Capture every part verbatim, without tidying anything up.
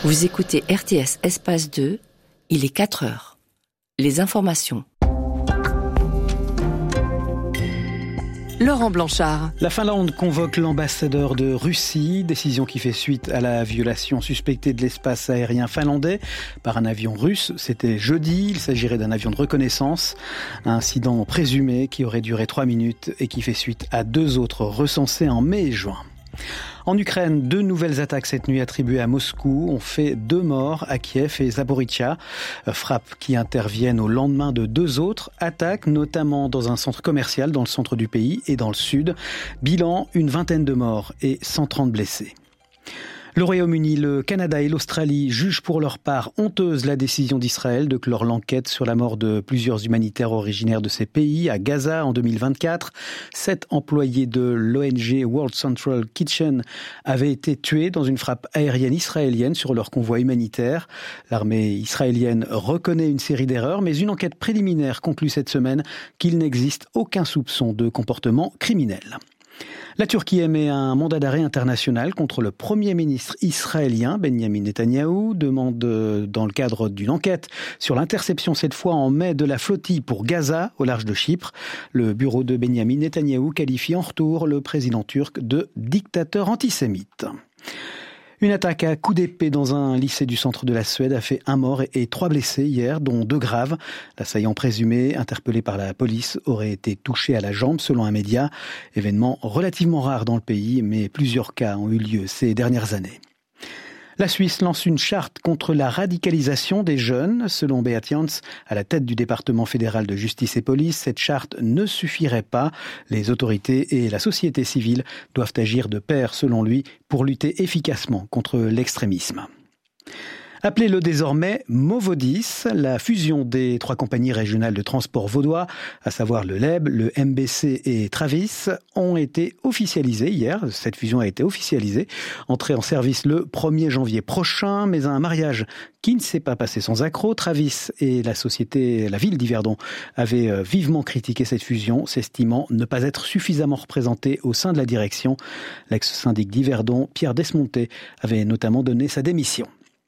Vous écoutez R T S Espace deux, il est quatre heures. Les informations. Laurent Blanchard. La Finlande convoque l'ambassadeur de Russie, décision qui fait suite à la violation suspectée de l'espace aérien finlandais par un avion russe. C'était jeudi, il s'agirait d'un avion de reconnaissance, un incident présumé qui aurait duré trois minutes et qui fait suite à deux autres recensés en mai et juin. En Ukraine, deux nouvelles attaques cette nuit attribuées à Moscou ont fait deux morts à Kiev et Zaporizhzhia. Frappes qui interviennent au lendemain de deux autres attaques, notamment dans un centre commercial dans le centre du pays et dans le sud. Bilan, une vingtaine de morts et cent trente blessés. Le Royaume-Uni, le Canada et l'Australie jugent pour leur part honteuse la décision d'Israël de clore l'enquête sur la mort de plusieurs humanitaires originaires de ces pays à Gaza en deux mille vingt-quatre. Sept employés de l'O N G World Central Kitchen avaient été tués dans une frappe aérienne israélienne sur leur convoi humanitaire. L'armée israélienne reconnaît une série d'erreurs, mais une enquête préliminaire conclut cette semaine qu'il n'existe aucun soupçon de comportement criminel. La Turquie émet un mandat d'arrêt international contre le Premier ministre israélien Benjamin Netanyahou, demande dans le cadre d'une enquête sur l'interception cette fois en mai de la flottille pour Gaza au large de Chypre. Le bureau de Benjamin Netanyahou qualifie en retour le président turc de dictateur antisémite. Une attaque à coups d'épée dans un lycée du centre de la Suède a fait un mort et trois blessés hier, dont deux graves. L'assaillant présumé, interpellé par la police, aurait été touché à la jambe selon un média. Événement relativement rare dans le pays, mais plusieurs cas ont eu lieu ces dernières années. La Suisse lance une charte contre la radicalisation des jeunes. Selon Beat Jans, à la tête du département fédéral de justice et police, cette charte ne suffirait pas. Les autorités et la société civile doivent agir de pair, selon lui, pour lutter efficacement contre l'extrémisme. Appelez-le désormais Movodis, la fusion des trois compagnies régionales de transport vaudois, à savoir le L E B, le M B C et Travis, ont été officialisées hier. Cette fusion a été officialisée, entrée en service le premier janvier prochain, mais un mariage qui ne s'est pas passé sans accroc. Travis et la société, la ville d'Yverdon, avaient vivement critiqué cette fusion, s'estimant ne pas être suffisamment représentés au sein de la direction. L'ex-syndic d'Yverdon, Pierre Desmonté, avait notamment donné sa démission.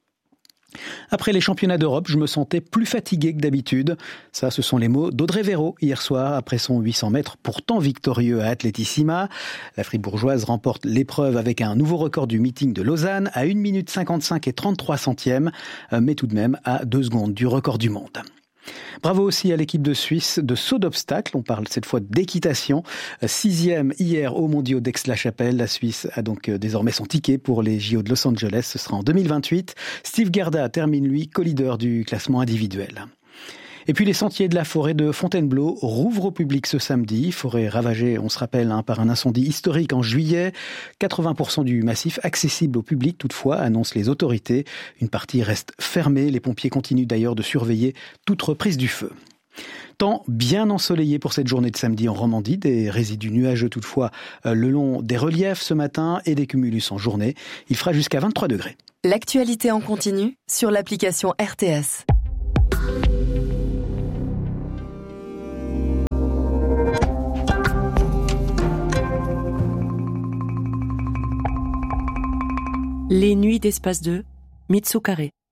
Après les championnats d'Europe, je me sentais plus fatigué que d'habitude. Ça, ce sont les mots d'Audrey Véro hier soir après son huit cents mètres pourtant victorieux à Atletissima. La Fribourgeoise remporte l'épreuve avec un nouveau record du meeting de Lausanne à une minute cinquante-cinq et trente-trois centièmes, mais tout de même à deux secondes du record du monde. Bravo aussi à l'équipe de Suisse de saut d'obstacles, on parle cette fois d'équitation. Sixième hier aux mondiaux d'Aix-la-Chapelle, la Suisse a donc désormais son ticket pour les J O de Los Angeles, ce sera en deux mille vingt-huit. Steve Gerda termine lui co-leader du classement individuel. Et puis les sentiers de la forêt de Fontainebleau rouvrent au public ce samedi. Forêt ravagée, on se rappelle, hein, par un incendie historique en juillet. quatre-vingts pour cent du massif accessible au public toutefois, annoncent les autorités. Une partie reste fermée. Les pompiers continuent d'ailleurs de surveiller toute reprise du feu. Temps bien ensoleillé pour cette journée de samedi en Romandie, des résidus nuageux toutefois le long des reliefs ce matin et des cumulus en journée. Il fera jusqu'à vingt-trois degrés. L'actualité en continu sur l'application R T S. Les nuits d'Espace deux, Mitsu Carré.